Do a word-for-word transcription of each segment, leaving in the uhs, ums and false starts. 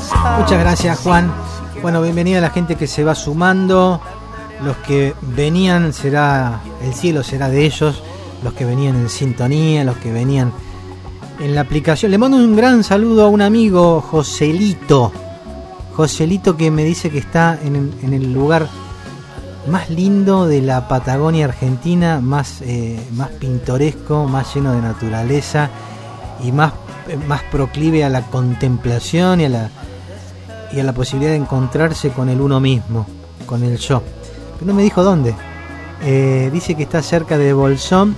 Muchas gracias, Juan. Bueno, bienvenida a la gente que se va sumando. Los que venían, será el cielo será de ellos. Los que venían en sintonía, los que venían en la aplicación. Le mando un gran saludo a un amigo, Joselito. Joselito, que me dice que está en, en el lugar más lindo de la Patagonia Argentina, más, eh, más pintoresco, más lleno de naturaleza y más, más proclive a la contemplación y a la, y a la posibilidad de encontrarse con el uno mismo, con el yo. Pero no me dijo dónde. Eh, dice que está cerca de Bolsón.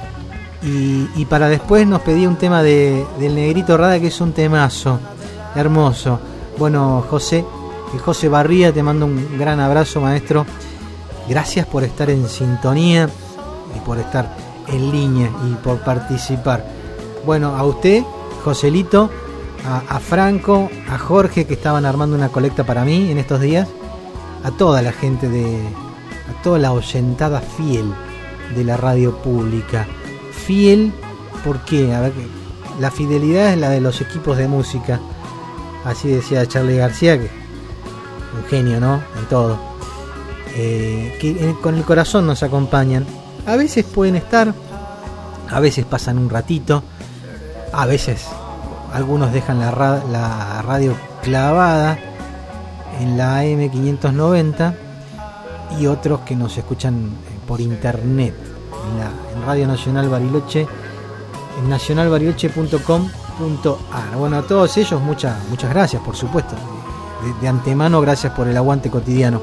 Y, y para después nos pedía un tema de, del Negrito Rada, que es un temazo hermoso. Bueno, José, José Barría, te mando un gran abrazo, maestro. Gracias por estar en sintonía y por estar en línea y por participar. Bueno, a usted, Joselito, a, a Franco, a Jorge, que estaban armando una colecta para mí en estos días, a toda la gente de, a toda la oyentada fiel de la radio pública. Fiel, ¿por qué? A ver, la fidelidad es la de los equipos de música. Así decía Charly García, que un genio, ¿no? En todo. Eh, que con el corazón nos acompañan. A veces pueden estar, a veces pasan un ratito, a veces algunos dejan la, ra- la radio clavada en la A M quinientos noventa y otros que nos escuchan por internet en, la, en Radio Nacional Bariloche, en nacional bariloche punto com punto a r. Bueno, a todos ellos muchas muchas gracias, por supuesto, de, de antemano gracias por el aguante cotidiano.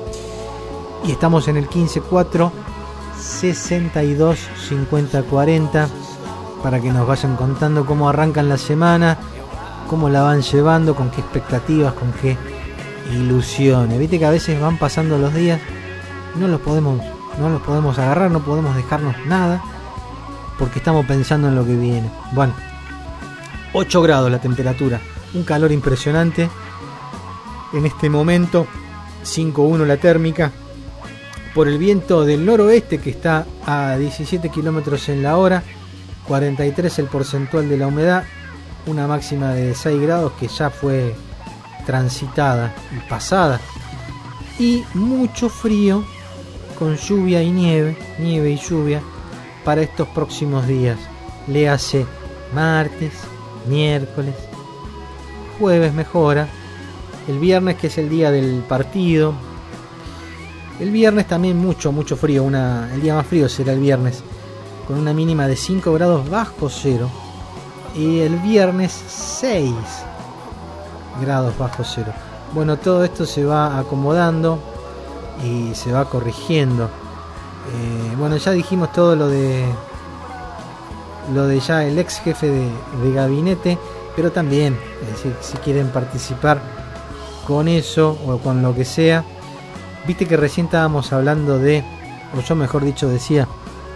Y estamos en el quince cuatro sesenta y dos cincuenta cuarenta para que nos vayan contando cómo arrancan la semana, cómo la van llevando, con qué expectativas, con qué ilusiones. Viste que a veces van pasando los días y no los podemos, no los podemos agarrar, no podemos dejarnos nada porque estamos pensando en lo que viene. Bueno, ocho grados la temperatura, un calor impresionante en este momento, cinco uno la térmica, por el viento del noroeste que está a diecisiete kilómetros en la hora, cuarenta y tres el porcentual de la humedad, una máxima de seis grados que ya fue transitada y pasada, y mucho frío con lluvia y nieve, nieve y lluvia para estos próximos días. Le hace martes, miércoles, jueves mejora, el viernes, que es el día del partido. El viernes también mucho, mucho frío, una, el día más frío será el viernes, con una mínima de cinco grados bajo cero, y el viernes seis grados bajo cero. Bueno, todo esto se va acomodando y se va corrigiendo. Eh, bueno, ya dijimos todo lo de lo de ya el ex jefe de, de gabinete, pero también, es decir, si quieren participar con eso o con lo que sea. Viste que recién estábamos hablando de, o yo mejor dicho decía,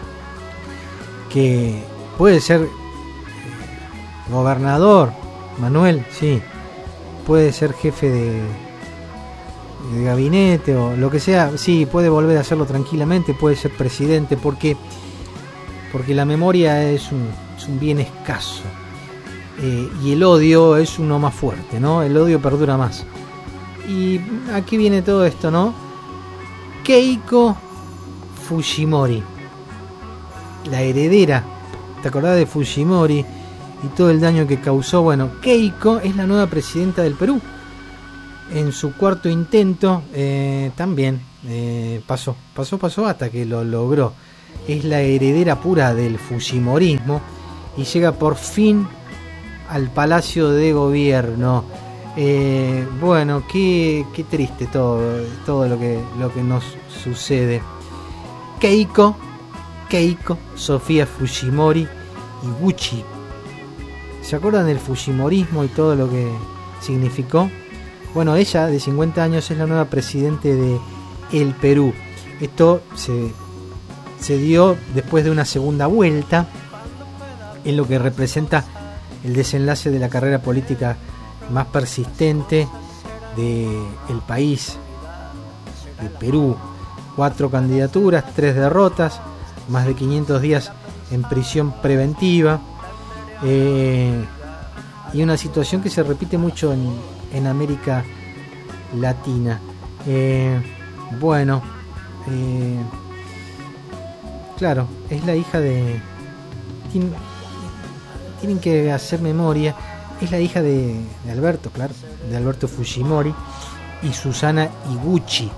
que puede ser gobernador, Manuel, sí, puede ser jefe de, de gabinete o lo que sea, sí, puede volver a hacerlo tranquilamente, puede ser presidente, porque, porque la memoria es un, es un bien escaso, eh, y el odio es uno más fuerte, ¿no? El odio perdura más. Y aquí viene todo esto, ¿no? Keiko Fujimori, la heredera, ¿te acordás de Fujimori y todo el daño que causó? Bueno, Keiko es la nueva presidenta del Perú. En su cuarto intento eh, también eh, pasó, pasó, pasó hasta que lo logró. Es la heredera pura del fujimorismo y llega por fin al Palacio de Gobierno. Eh, bueno, qué, qué triste todo, todo lo que, lo que nos sucede. Keiko, Keiko, Sofía Fujimori y Gucci. ¿Se acuerdan del fujimorismo y todo lo que significó? Bueno, ella de cincuenta años es la nueva presidente de el Perú. Esto se, se dio después de una segunda vuelta, en lo que representa el desenlace de la carrera política más persistente del país, de Perú. Cuatro candidaturas, tres derrotas, más de quinientos días en prisión preventiva, eh, y una situación que se repite mucho en, en América Latina. Eh, bueno, eh, claro, es la hija de... Tienen, tienen que hacer memoria. Es la hija de, de Alberto, claro, de Alberto Fujimori y Susana Iguchi.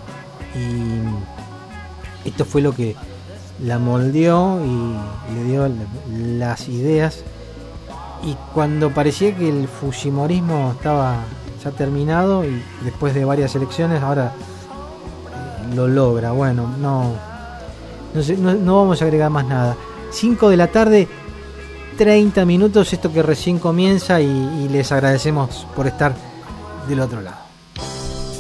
Y esto fue lo que la moldeó y le dio las ideas. Y cuando parecía que el fujimorismo estaba ya terminado y después de varias elecciones, ahora eh, lo logra. Bueno, no, no, sé, no, no vamos a agregar más nada. cinco de la tarde, treinta minutos, esto que recién comienza, y, y les agradecemos por estar del otro lado.